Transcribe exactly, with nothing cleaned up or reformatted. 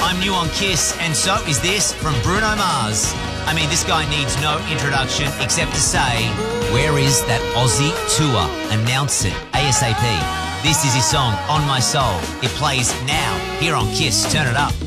I'm new on Kiss, and so is this from Bruno Mars. I mean, this guy needs no introduction except to say, where is that Aussie tour? Announce it ASAP. This is his song, On My Soul. It plays now here on Kiss. Turn it up.